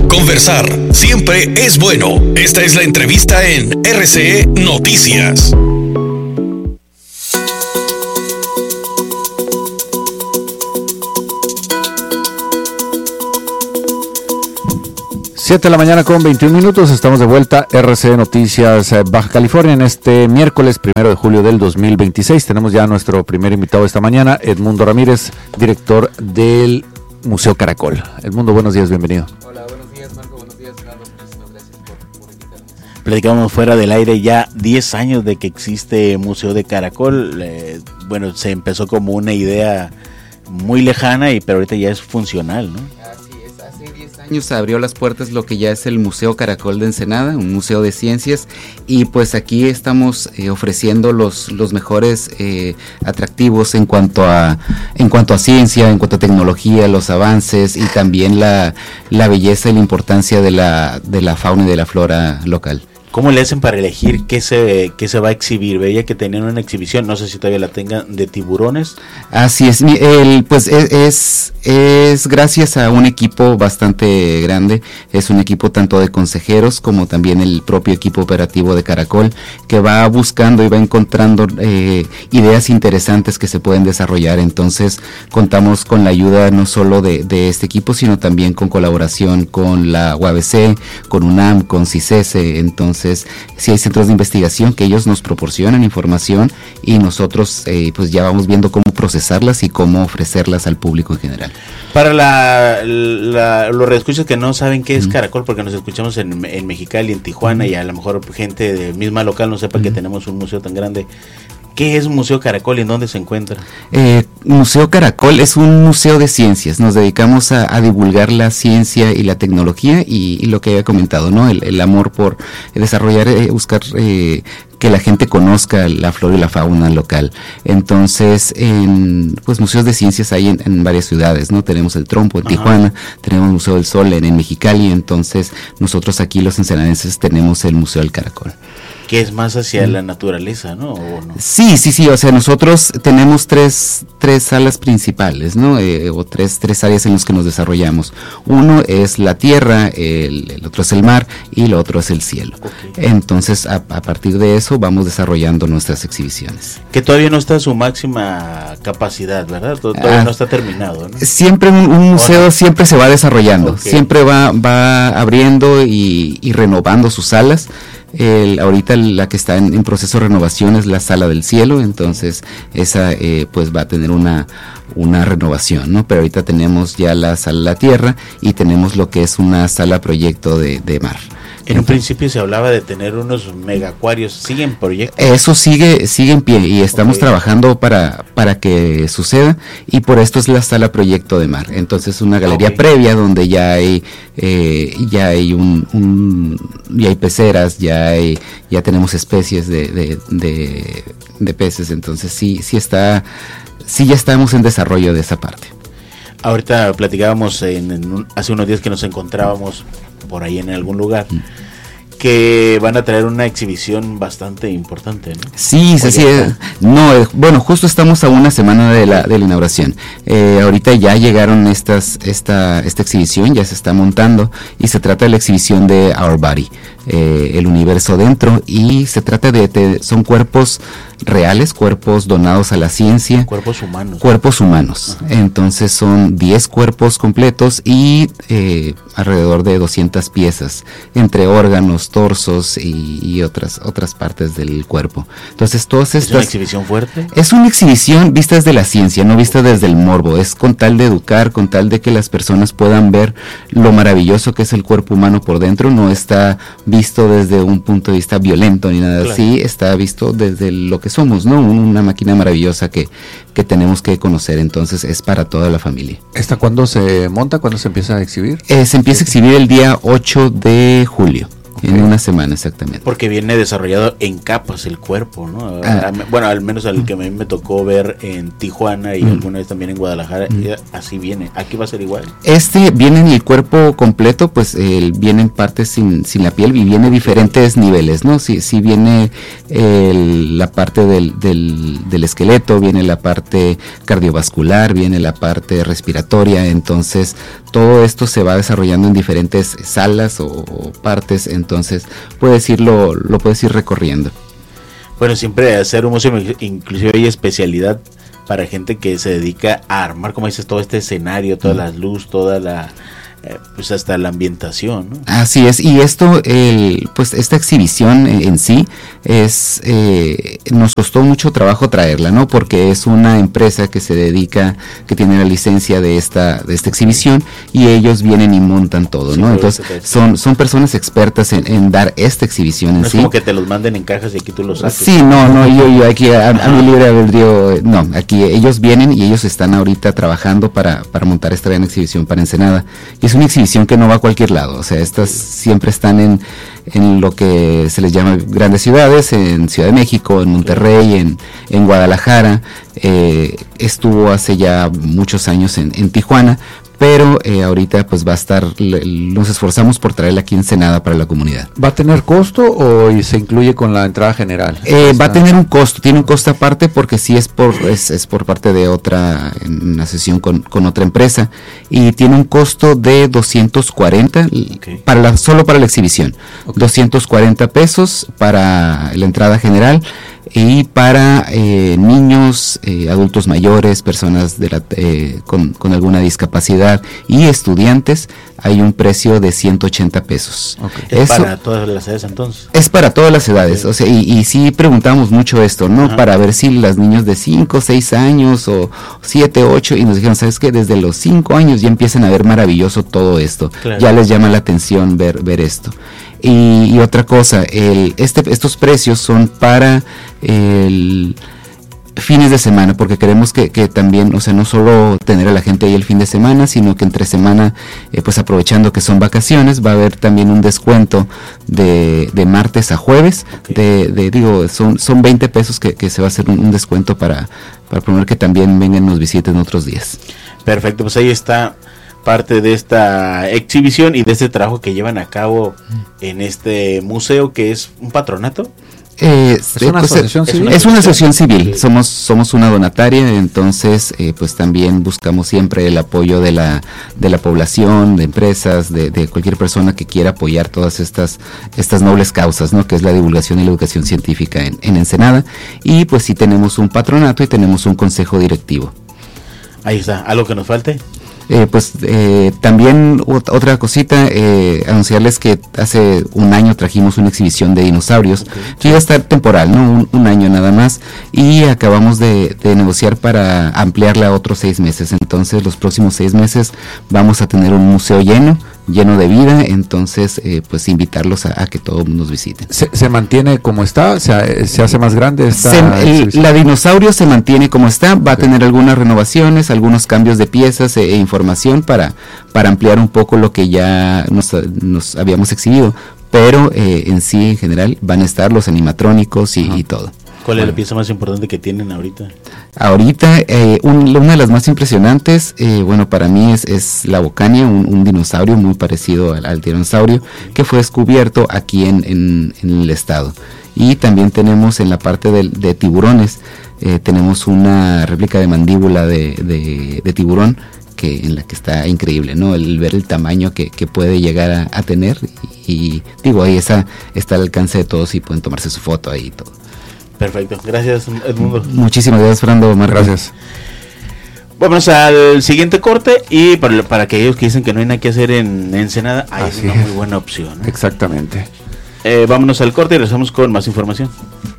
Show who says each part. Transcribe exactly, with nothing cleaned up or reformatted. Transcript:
Speaker 1: Conversar siempre es bueno. Esta es la entrevista en R C E Noticias.
Speaker 2: siete de la mañana con veintiún minutos, estamos de vuelta, R C E Noticias Baja California, en este miércoles primero de julio del dos mil veintiséis. Tenemos ya a nuestro primer invitado esta mañana, Edmundo Ramírez, director del Museo Caracol. Edmundo, buenos días, bienvenido.
Speaker 3: Hola, buenos días, Marco, buenos días, Carlos, muchísimas gracias por, por invitarnos.
Speaker 4: Platicamos fuera del aire ya diez años de que existe Museo de Caracol. Eh, bueno, se empezó como una idea muy lejana, y pero ahorita ya es funcional, ¿no?
Speaker 3: Así es, hace diez años se abrió las puertas lo que ya es el Museo Caracol de Ensenada, un museo de ciencias, y pues aquí estamos eh, ofreciendo los, los mejores eh, atractivos en cuanto a en cuanto a ciencia, en cuanto a tecnología, los avances y también la, la belleza y la importancia de la, de la fauna y de la flora local.
Speaker 4: ¿Cómo le hacen para elegir qué se, qué se va a exhibir? Veía que tenían una exhibición, no sé si todavía la tengan, de tiburones.
Speaker 3: Así es, el, pues es, es, es gracias a un equipo bastante grande, es un equipo tanto de consejeros como también el propio equipo operativo de Caracol, que va buscando y va encontrando eh, ideas interesantes que se pueden desarrollar. Entonces contamos con la ayuda no solo de, de este equipo, sino también con colaboración con la U A B C, con UNAM, con CICESE. Entonces Entonces, sí hay centros de investigación que ellos nos proporcionan información y nosotros eh, pues ya vamos viendo cómo procesarlas y cómo ofrecerlas al público en general.
Speaker 4: Para la, la, los reescuchas que no saben qué es uh-huh. Caracol, porque nos escuchamos en, en Mexicali, en Tijuana, uh-huh. y a lo mejor gente de misma local no sepa uh-huh. que tenemos un museo tan grande. ¿Qué es Museo Caracol y en dónde se encuentra? Eh,
Speaker 3: Museo Caracol es un museo de ciencias. Nos dedicamos a, a divulgar la ciencia y la tecnología y, y lo que había comentado, ¿no? El, el amor por desarrollar, eh, buscar eh, que la gente conozca la flora y la fauna local. Entonces, en pues museos de ciencias hay en, en varias ciudades, ¿no? Tenemos el Trompo en Ajá. Tijuana, tenemos el Museo del Sol en, en Mexicali. Entonces, nosotros aquí los ensenadenses tenemos el Museo del Caracol.
Speaker 4: Que es más hacia la naturaleza, ¿no? ¿O no?
Speaker 3: Sí, sí, sí, o sea, nosotros tenemos tres, tres salas principales, ¿no? Eh, o tres, tres áreas en las que nos desarrollamos. Uno es la tierra, el, el otro es el mar y el otro es el cielo. Okay. Entonces, a, a partir de eso vamos desarrollando nuestras exhibiciones.
Speaker 4: Que todavía no está a su máxima capacidad, ¿verdad? Todavía ah, no está terminado, ¿no?
Speaker 3: Siempre un, un museo no? siempre se va desarrollando, okay. siempre va, va abriendo y, y renovando sus salas. El, ahorita la que está en, en proceso de renovación es la Sala del Cielo, entonces esa eh, pues va a tener una, una renovación, ¿no? Pero ahorita tenemos ya la Sala de la Tierra y tenemos lo que es una sala proyecto de, de mar.
Speaker 4: En un principio se hablaba de tener unos megacuarios, ¿sigue en proyecto?
Speaker 3: Eso sigue sigue en pie y estamos okay. trabajando para para que suceda, y por esto es la sala proyecto de mar. Entonces una galería okay. previa donde ya hay eh, ya hay un, un ya hay peceras, ya hay ya tenemos especies de de, de, de peces. Entonces sí sí está sí ya estamos en desarrollo de esa parte.
Speaker 4: Ahorita platicábamos en, en un, hace unos días que nos encontrábamos por ahí en algún lugar, mm. que van a traer una exhibición bastante importante, ¿no?
Speaker 3: Sí, sí, sí. No, eh, bueno, justo estamos a una semana de la, de la inauguración. Eh, ahorita ya llegaron estas, esta, esta exhibición, ya se está montando, y se trata de la exhibición de Our Body, eh, el universo dentro, y se trata de, de, son cuerpos reales, cuerpos donados a la ciencia.
Speaker 4: Cuerpos humanos.
Speaker 3: Cuerpos humanos. Ajá. Entonces son diez cuerpos completos y eh, alrededor de doscientas piezas, entre órganos, torsos y, y otras otras partes del cuerpo. Entonces todas estas...
Speaker 4: ¿Es una exhibición fuerte?
Speaker 3: Es una exhibición vista desde la ciencia, no vista desde el morbo. Es con tal de educar, con tal de que las personas puedan ver lo maravilloso que es el cuerpo humano por dentro. No está visto desde un punto de vista violento ni nada claro. así, está visto desde lo que somos, ¿no? Una máquina maravillosa que, que tenemos que conocer. Entonces es para toda la familia.
Speaker 2: ¿Esta cuándo se monta? ¿Cuándo se empieza a exhibir?
Speaker 3: Eh, se empieza a exhibir el día ocho de julio. Okay. En una semana exactamente.
Speaker 4: Porque viene desarrollado en capas el cuerpo, ¿no? Ah. Bueno, al menos al que a mí me tocó ver en Tijuana y mm. alguna vez también en Guadalajara, mm. así viene. ¿Aquí va a ser igual?
Speaker 3: Este viene en el cuerpo completo, pues eh, viene en partes sin, sin la piel y viene diferentes niveles, ¿no? Si, si viene el, la parte del, del, del esqueleto, viene la parte cardiovascular, viene la parte respiratoria, entonces todo esto se va desarrollando en diferentes salas o, o partes, entonces puedes irlo, lo puedes ir recorriendo.
Speaker 4: Bueno, siempre hacer un museo, inclusive hay especialidad para gente que se dedica a armar, como dices, todo este escenario, toda mm. la luz, toda la... Eh, pues hasta la ambientación, ¿no?
Speaker 3: Así es, y esto, el, pues esta exhibición en, en sí es, eh, nos costó mucho trabajo traerla, ¿no? Porque es una empresa que se dedica, que tiene la licencia de esta, de esta exhibición y ellos vienen y montan todo, sí, ¿no? Entonces son, son personas expertas en, en dar esta exhibición en
Speaker 4: no
Speaker 3: sí.
Speaker 4: Es como que te los manden en cajas y aquí tú los haces.
Speaker 3: Sí, no, no, yo, yo aquí a, a mi libre albedrío, no, aquí ellos vienen y ellos están ahorita trabajando para, para montar esta gran exhibición para Ensenada. Y es una exhibición que no va a cualquier lado, o sea, estas siempre están en, en lo que se les llama grandes ciudades, en Ciudad de México, en Monterrey, en, en Guadalajara, eh, estuvo hace ya muchos años en, en Tijuana, pero eh, ahorita pues va a estar, le, nos esforzamos por traerla aquí en Ensenada para la comunidad.
Speaker 2: ¿Va a tener costo o se incluye con la entrada general?
Speaker 3: Eh, va a tener un costo, tiene un costo aparte porque sí es por es, es por parte de otra, en una sesión con, con otra empresa, y tiene un costo de doscientos cuarenta, okay. para la, solo para la exhibición, okay. doscientos cuarenta pesos para la entrada general. Y para eh, niños, eh, adultos mayores, personas de la, eh, con, con alguna discapacidad y estudiantes, hay un precio de ciento ochenta pesos.
Speaker 4: Okay. ¿Es Eso, para todas las edades entonces?
Speaker 3: Es para todas las edades, okay. o sea, y, y sí preguntamos mucho esto, ¿no? Ajá. Para ver si los niños de cinco, seis años o siete, ocho, y nos dijeron, ¿sabes qué? Desde los cinco años ya empiezan a ver maravilloso todo esto, claro. ya les llama la atención ver, ver esto. Y, y otra cosa, el, este, estos precios son para el fines de semana, porque queremos que, que también, o sea, no solo tener a la gente ahí el fin de semana, sino que entre semana, eh, pues aprovechando que son vacaciones, va a haber también un descuento de, de martes a jueves, okay. de, de digo, son, son veinte pesos que, que se va a hacer un, un descuento para, para promover que también vengan, nos visiten otros días.
Speaker 4: Perfecto, pues ahí está parte de esta exhibición y de este trabajo que llevan a cabo en este museo, que es un patronato.
Speaker 3: Eh, ¿Es, una pues, asociación es, civil? es una asociación civil, somos somos una donataria, entonces eh, pues también buscamos siempre el apoyo de la de la población, de empresas, de, de cualquier persona que quiera apoyar todas estas estas nobles causas, ¿no? Que es la divulgación y la educación científica en, en Ensenada, y pues sí tenemos un patronato y tenemos un consejo directivo.
Speaker 4: Ahí está, ¿algo que nos falte?
Speaker 3: Eh, pues eh, también otra cosita, eh, anunciarles que hace un año trajimos una exhibición de dinosaurios, okay. que iba a estar temporal, ¿no? Un, un año nada más, y acabamos de, de negociar para ampliarla a otros seis meses, entonces los próximos seis meses vamos a tener un museo lleno, lleno de vida, entonces eh, pues invitarlos a, a que todos nos visiten.
Speaker 2: ¿Se, se mantiene como está? ¿Se, se hace más grande esta
Speaker 3: se, el, La dinosaurio se mantiene como está, va okay. a tener algunas renovaciones, algunos cambios de piezas e, e información para, para ampliar un poco lo que ya nos, nos habíamos exhibido, pero eh, en sí en general van a estar los animatrónicos y, y todo.
Speaker 4: ¿Cuál es la pieza más importante que tienen ahorita?
Speaker 3: Ahorita, eh, un, una de las más impresionantes, eh, bueno, para mí es, es la Bocania, un, un dinosaurio muy parecido al, al tiranosaurio, que fue descubierto aquí en, en, en el estado. Y también tenemos en la parte de, de tiburones, eh, tenemos una réplica de mandíbula de, de, de tiburón, que en la que está increíble, ¿no? El ver el tamaño que, que puede llegar a, a tener, y, y digo, ahí esa, está al alcance de todos y pueden tomarse su foto ahí y todo.
Speaker 4: Perfecto, gracias Edmundo.
Speaker 3: Muchísimas gracias, Fernando. Más
Speaker 2: gracias.
Speaker 4: Vamos al siguiente corte, y para, para aquellos que dicen que no hay nada que hacer en Ensenada, hay una muy buena opción, ¿eh?
Speaker 2: Exactamente.
Speaker 4: Eh, vámonos al corte y regresamos con más información.